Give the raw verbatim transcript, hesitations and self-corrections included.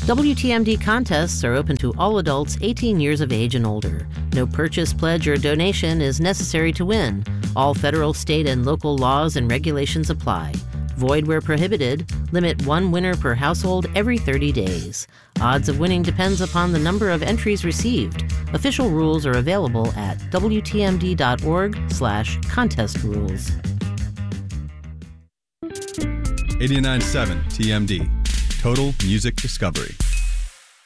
W T M D contests are open to all adults eighteen years of age and older. No purchase, pledge, or donation is necessary to win. All federal, state, and local laws and regulations apply. Void where prohibited. Limit one winner per household every thirty days. Odds of winning depends upon the number of entries received. Official rules are available at W T M D dot org slash contest rules. eighty-nine point seven T M D. Total Music Discovery.